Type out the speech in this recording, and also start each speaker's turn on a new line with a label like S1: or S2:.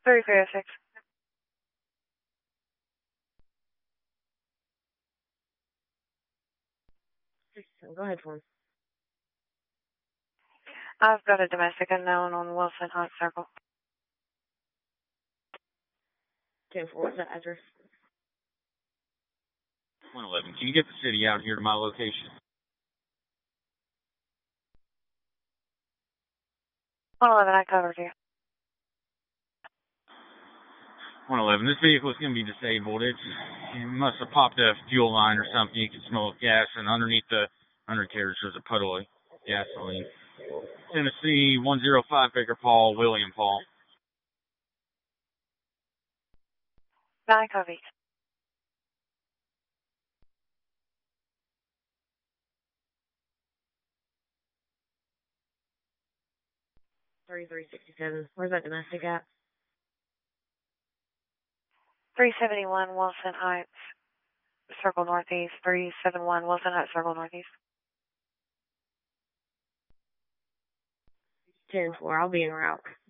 S1: 3306.
S2: Go ahead for him.
S1: I've got a domestic unknown on Wilson Hunt Circle.
S2: 10-4, what's that address?
S3: 111. Can you get the city out here to my location?
S1: 111, I covered you.
S3: 111. This vehicle is going to be disabled. It must have popped a fuel line or something. You can smell gas, and underneath the undercarriage there's a puddle of gasoline. Tennessee 105 Baker Paul, William Paul.
S1: 9 copies.
S2: $33.67. Where's that domestic at?
S1: 371 Wilson Heights Circle Northeast. 371 Wilson Heights Circle Northeast.
S2: 10-4, I'll be en route.